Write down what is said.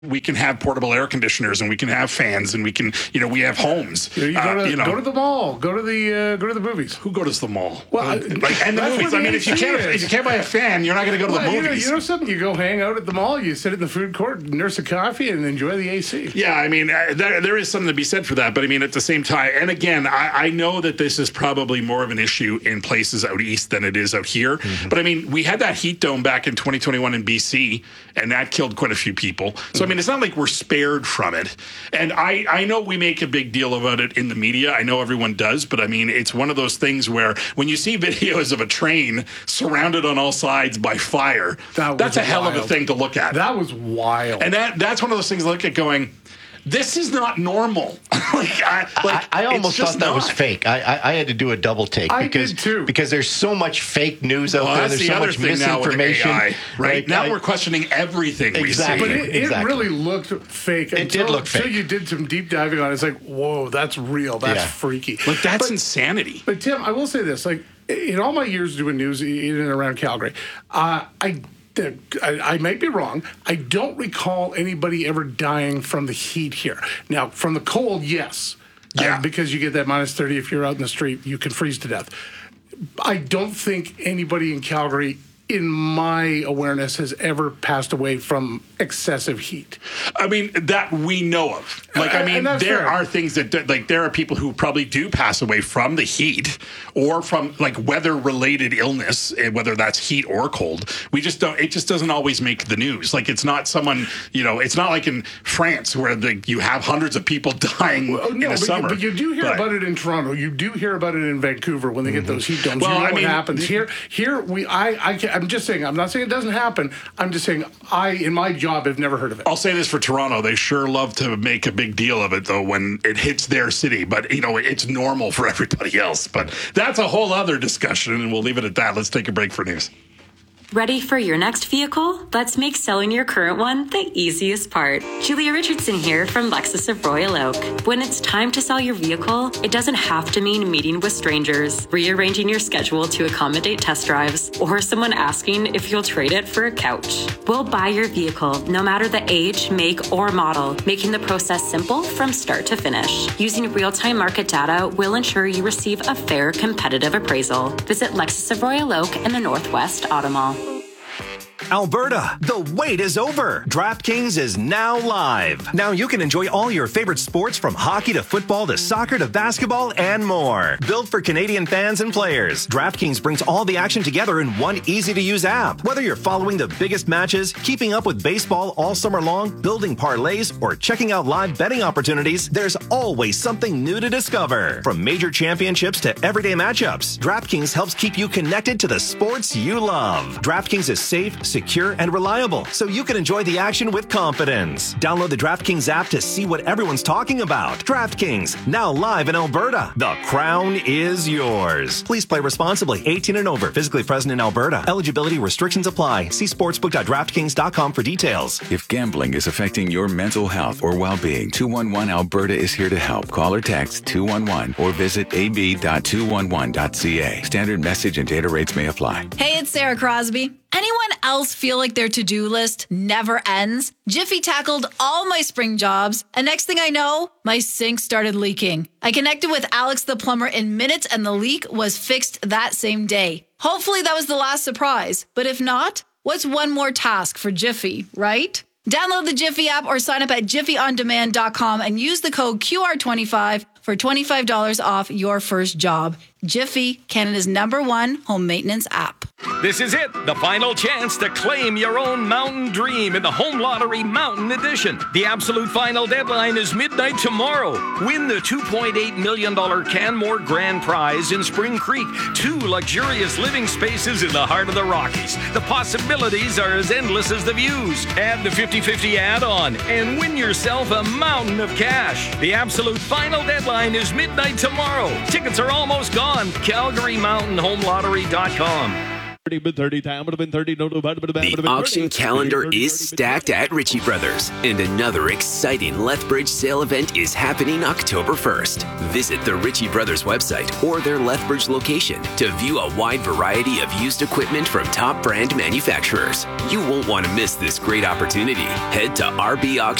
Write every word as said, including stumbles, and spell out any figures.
we can have portable air conditioners and we can have fans and we can, you know, we have homes. You, go, to, uh, you know. go to the mall. Go to the uh, go to the movies. Who goes to the mall? Well, I, like, and the that's movies. where I mean, the if you A C can't is. if you can't buy a fan, you're not going to go to Well, the you know, movies. you know something? You go hang out at the mall. You sit in the food court, nurse a coffee, and enjoy the A C. Yeah, I mean, uh, there, there is something to be said for that. But I mean, at the same time, and again, I, I know that this is probably more of an issue in places out east than it is out here. Mm-hmm. But I mean, we had that heat dome back in twenty twenty-one in B C, and that killed quite a few people. So mm-hmm. I mean, it's not like we're spared from it. And I, I know we make a big deal about it in the media. I know everyone does. But I mean, it's one of those things where when you see videos of a train surrounded on all sides by fire, that that's a wild. hell of a thing to look at. That was wild. And that that's one of those things I look at going, this is not normal. like, I, like, I, I almost thought that not. was fake. I, I I had to do a double take I because did too. because there's so much fake news out well, there. that's There's the so other much thing now with misinformation. A I, right Like, now, I, we're questioning everything Exactly. we see. But it, Exactly. it really looked fake. It until, did look fake. Until you did some deep diving on it. It's like, whoa, that's real. That's Yeah. freaky. Like, that's but, insanity. But Tim, I will say this: like in all my years doing news in and around Calgary, uh, I. I, I might be wrong. I don't recall anybody ever dying from the heat here. Now, from the cold, yes. Yeah. Uh, because you get that minus thirty. If you're out in the street, you can freeze to death. I don't think anybody in Calgary, in my awareness, has ever passed away from excessive heat. I mean, that we know of. Like, I mean, there fair. are things that, like, there are people who probably do pass away from the heat or from, like, weather-related illness, whether that's heat or cold. We just don't, it just doesn't always make the news. Like, it's not someone, you know, it's not like in France where the, you have hundreds of people dying Well, no, in a but, summer. but you do hear But- about it in Toronto. You do hear about it in Vancouver when they get those heat domes. Well, you know I what mean- happens here. Here, we, I, I, can, I'm just saying. I'm not saying it doesn't happen. I'm just saying I, in my job, have never heard of it. I'll say this for Toronto. They sure love to make a big deal of it, though, when it hits their city. But, you know, it's normal for everybody else. But that's a whole other discussion, and we'll leave it at that. Let's take a break for news. Ready for your next vehicle? Let's make selling your current one the easiest part. Julia Richardson here from Lexus of Royal Oak. When it's time to sell your vehicle, it doesn't have to mean meeting with strangers, rearranging your schedule to accommodate test drives, or someone asking if you'll trade it for a couch. We'll buy your vehicle, no matter the age, make, or model, making the process simple from start to finish. Using real-time market data will ensure you receive a fair, competitive appraisal. Visit Lexus of Royal Oak in the Northwest Auto Mall. Alberta, the wait is over. DraftKings is now live. Now you can enjoy all your favorite sports from hockey to football to soccer to basketball and more. Built for Canadian fans and players, DraftKings brings all the action together in one easy-to-use app. Whether you're following the biggest matches, keeping up with baseball all summer long, building parlays, or checking out live betting opportunities, there's always something new to discover. From major championships to everyday matchups, DraftKings helps keep you connected to the sports you love. DraftKings is safe, secure, and reliable, so you can enjoy the action with confidence. Download the DraftKings app to see what everyone's talking about. DraftKings, now live in Alberta. The crown is yours. Please play responsibly. eighteen and over. Physically present in Alberta. Eligibility restrictions apply. See sportsbook dot draftkings dot com for details. If gambling is affecting your mental health or well-being, two one one Alberta is here to help. Call or text two one one or visit a b dot two one one dot c a. Standard message and data rates may apply. Hey, it's Sarah Crosby. Anyone else feel like their to-do list never ends? Jiffy tackled all my spring jobs, and next thing I know, my sink started leaking. I connected with Alex the plumber in minutes, and the leak was fixed that same day. Hopefully that was the last surprise, but if not, what's one more task for Jiffy, right? Download the Jiffy app or sign up at jiffy on demand dot com and use the code Q R twenty-five for twenty-five dollars off your first job. Jiffy, Canada's number one home maintenance app. This is it, the final chance to claim your own mountain dream in the Home Lottery Mountain Edition. The absolute final deadline is midnight tomorrow. Win the two point eight million dollars Canmore Grand Prize in Spring Creek, two luxurious living spaces in the heart of the Rockies. The possibilities are as endless as the views. Add the fifty fifty add-on and win yourself a mountain of cash. The absolute final deadline is midnight tomorrow. Tickets are almost gone. Calgary Mountain Home Lottery dot com. The auction calendar is stacked at Ritchie Brothers, and another exciting Lethbridge sale event is happening October first. Visit the Ritchie Brothers website or their Lethbridge location to view a wide variety of used equipment from top brand manufacturers. You won't want to miss this great opportunity. Head to r b auction